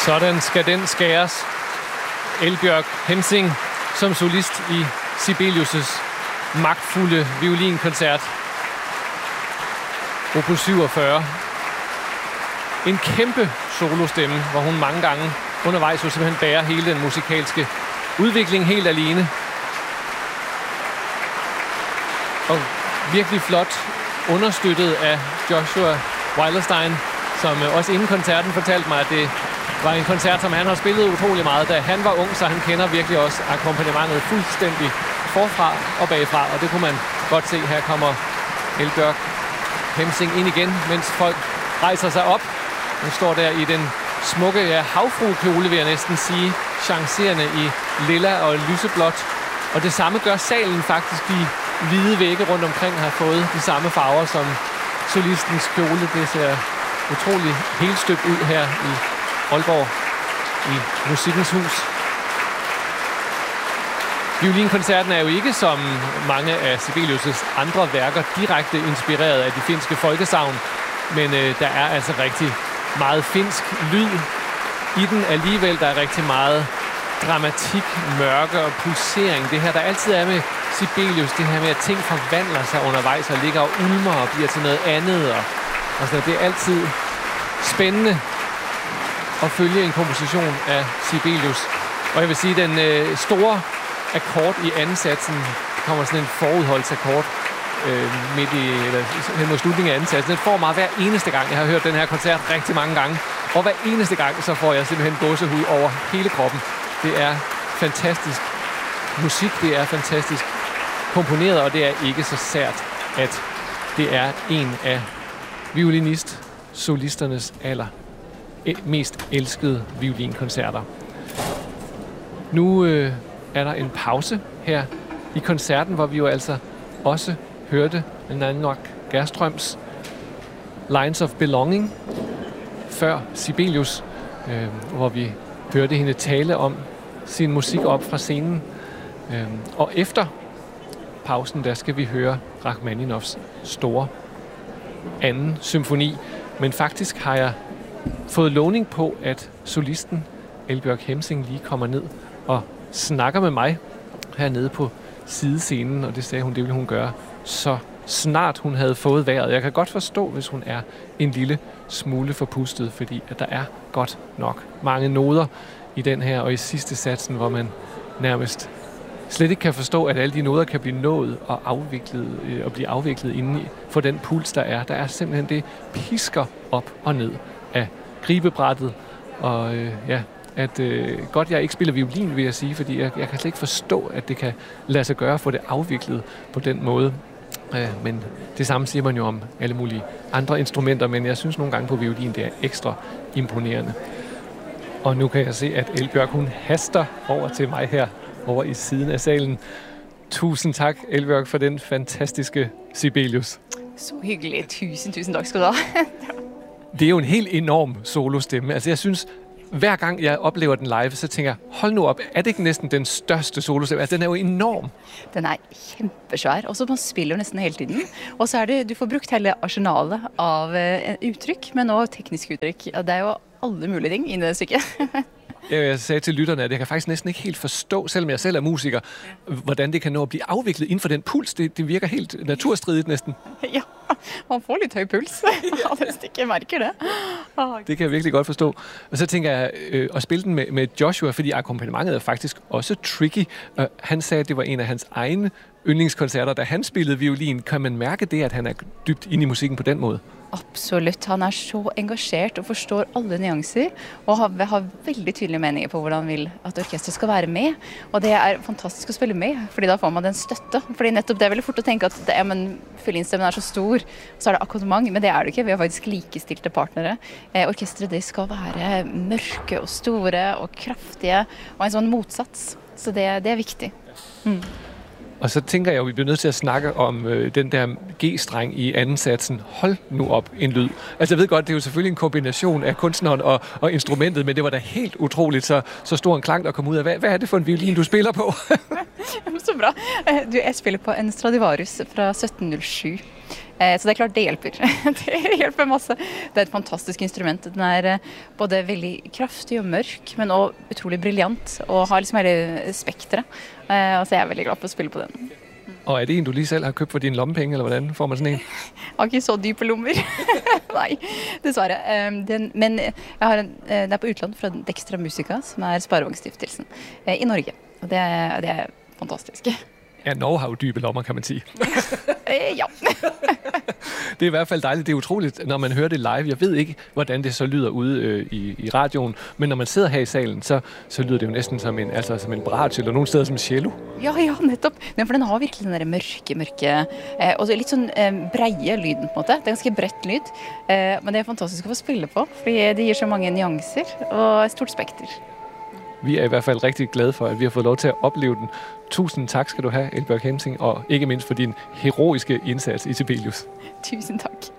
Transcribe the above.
Sådan skal den skæres. Eldbjørg Hemsing som solist i Sibelius' magtfulde violinkoncert. Opus 47. En kæmpe solostemme, hvor hun mange gange undervejs jo simpelthen bærer hele den musikalske udvikling helt alene. Og virkelig flot understøttet af Joshua Weilerstein, som også inden koncerten fortalte mig, at det var en koncert, som han har spillet utrolig meget, da han var ung, så han kender virkelig også akkompagnementet fuldstændig forfra og bagfra, og det kunne man godt se. Her kommer Eldbjørg Hemsing ind igen, mens folk rejser sig op. Hun står der i den smukke havfruekjole, vil jeg næsten sige, chancerende i lilla og lyseblåt. Og det samme gør salen faktisk. De hvide vægge rundt omkring har fået de samme farver som solistens kjole. Det ser utrolig helstøbt ud her i Aalborg i Musikkens Hus. Violinkoncerten er jo ikke som mange af Sibelius' andre værker direkte inspireret af de finske folkesagn, men der er altså rigtig meget finsk lyd i den alligevel. Der er rigtig meget dramatik, mørke og pulsering. Det her, der altid er med Sibelius, det her med, at ting forvandler sig undervejs og ligger og ulmer og bliver til noget andet. Og det er altid spændende at følge en komposition af Sibelius. Og jeg vil sige, den store akkord i anden satsen, kommer sådan en forudholdsakkord midt i, eller hen mod slutningen af anden satsen. Den får mig hver eneste gang. Jeg har hørt den her koncert rigtig mange gange. Og hver eneste gang, så får jeg simpelthen gåsehud over hele kroppen. Det er fantastisk musik, det er fantastisk komponeret, og det er ikke så sært, at det er en af violinist-solisternes mest elskede violinkoncerter. Nu er der en pause her i koncerten, hvor vi jo altså også hørte Nanok Gerströms Lines of Belonging før Sibelius, hvor vi hørte hende tale om sin musik op fra scenen. Og efter pausen, der skal vi høre Rachmaninovs store anden symfoni. Men faktisk har jeg fået lovning på, at solisten Eldbjørg Hemsing lige kommer ned og snakker med mig hernede på sidescenen, og det sagde hun, det ville hun gøre så snart hun havde fået vejret. Jeg kan godt forstå, hvis hun er en lille smule forpustet, fordi at der er godt nok mange noder i den her, og i sidste satsen, hvor man nærmest slet ikke kan forstå, at alle de noder kan blive nået og afviklet og blive afviklet inden for den puls, der er. Der er simpelthen det pisker op og ned af gribebrættet, og godt jeg ikke spiller violin, vil jeg sige, fordi jeg kan slet ikke forstå, at det kan lade sig gøre at få det afviklet på den måde. Men det samme siger man jo om alle mulige andre instrumenter, men jeg synes nogle gange på violin, det er ekstra imponerende. Og nu kan jeg se, at Eldbjørg, hun haster over til mig her over i siden af salen. Tusind tak, Eldbjørg, for den fantastiske Sibelius. Så hyggelig. Tusind tak skal du have. Det er jo en helt enorm solostemme. Altså jeg synes, hver gang jeg oplever den live, så tænker jeg, hold nu op, er det ikke næsten den største solostemme? Altså den er jo enorm. Den er kjempesvær, og så man spiller jo næsten hele tiden. Og så er det, du får brugt hele arsenalet av udtryk, men også teknisk udtryk. Og det er jo alle mulige ting inde i det stykket. Jeg sagde til lytterne, at jeg kan faktisk næsten ikke helt forstå, selvom jeg selv er musiker, hvordan det kan nå at blive afviklet inden for den puls. Det virker helt naturstridigt næsten. Ja, man får lidt høj puls. Ja, det stikker mærker det. Det kan jeg virkelig godt forstå. Og så tænker jeg at spille den med Joshua, fordi akkompagnementet er faktisk også tricky. Han sagde, at det var en af hans egne yndlingskoncerter, da han spillede violin. Kan man mærke det, at han er dybt inde i musikken på den måde? Absolutt. Han er så engasjert og forstår alle nyanser, og har veldig tydelige meninger på hvordan han vil at orkestret skal være med. Og det er fantastisk å spille med, fordi da får man den støtte. Fordi nettopp det er veldig fort å tenke at fiolinstemmen er så stor, så er det akkompagnement, men det er det ikke. Vi har faktisk likestilte partnere. Orkestret det skal være mørke og store og kraftige, og en sånn motsats. Så det er viktig. Og så tænker jeg jo, at vi bliver nødt til at snakke om den der G-streng i anden satsen. Hold nu op en lyd. Altså jeg ved godt, det er jo selvfølgelig en kombination af kunstneren og instrumentet, men det var da helt utroligt, så stor en klang, der kom ud af. Hvad er det for en violin, du spiller på? Så bra. Jeg spiller på en Stradivarius fra 1707. Så det er klart det hjelper. Det hjelper masse. Det er et fantastisk instrument. Den er både veldig kraftig og mørk, men også utrolig briljant, og har liksom hele spektret. Så jeg er veldig glad for å spille på den. Og er det en, du lige selv har købt for dine lommepenge, eller hvordan får man sådan en? Jeg har ikke så dype lommer. Nei, dessverre. Men jeg har den er på utland fra Dextra Musica, som er Sparebankstiftelsen i Norge. Og det er fantastisk. Ja, Norge har jo dybe lommer, kan man sige. Ja. Det er i hvert fald dejligt. Det er utroligt, når man hører det live. Jeg ved ikke, hvordan det så lyder ude i radioen, men når man sidder her i salen, så lyder det jo næsten som en bratsch, eller nogle steder som en cello. Ja, nettopp. Men for den har virkelig den der mørke, og litt sånn breie lyden på en måte. Det er ganske bredt lyd, men det er fantastisk å få spille på, fordi det gir så mange nyanser og et stort spekter. Vi er i hvert fald rigtig glade for, at vi har fået lov til at opleve den. Tusind tak skal du have, Elbjørg Hensing, og ikke mindst for din heroiske indsats i Sibelius. Tusind tak.